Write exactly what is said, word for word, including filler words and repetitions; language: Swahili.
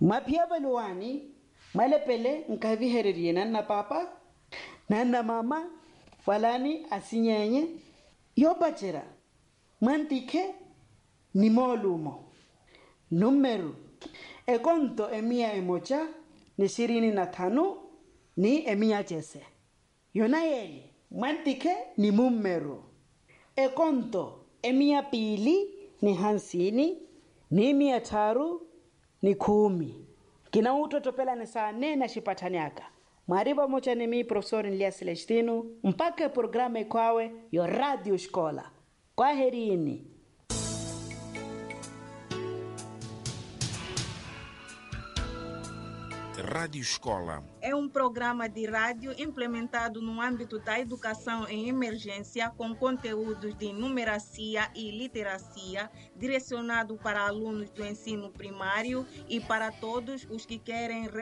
Mapia baluani, malepele nkavihereriye na papa, na mama, walani asinyenye, yo bachera, mantike ni molumo. Numero, e konto emia emocha, ni shirini na tano, ni emia chese. Yonayeli, mantike ni mumero. E konto emia pili, ni hansini, ni mia taru, ni kumi. Kina utotopela ni saa nena shipatanyaka. Mariba mocha ni mi profesor Nilia Celestino. Mpaka programa ikwawe yo radio shkola. Kwa herini. Rádio Escola é um programa de rádio implementado no âmbito da educação em emergência com conteúdos de numeracia e literacia, direcionado para alunos do ensino primário e para todos os que querem